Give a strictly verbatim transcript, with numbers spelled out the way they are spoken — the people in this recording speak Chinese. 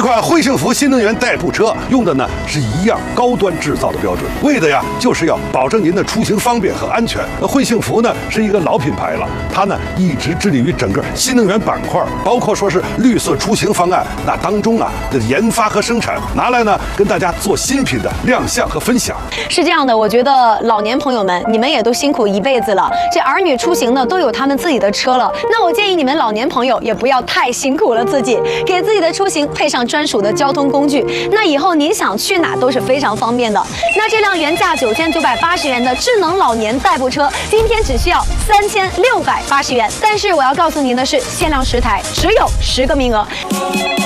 款汇幸福新能源代步车用的呢是一样高端制造的标准，为的呀就是要保证您的出行方便和安全。那汇幸福呢是一个老品牌了，它呢一直致力于整个新能源板块，包括说是绿色出行方案那当中啊的研发和生产，拿来呢跟大家做新品的亮相和分享。 是这样的，我觉得老年朋友们，你们也都辛苦一辈子了，这儿女出行呢都有他们自己的车了，那我建议你们老年朋友也不要太辛苦了自己，给自己的出行配上专属的交通工具，那以后您想去哪都是非常方便的。那这辆原价九千九百八十元的智能老年代步车，今天只需要三千六百八十元，但是我要告诉您的是，限量十台，只有十个名额。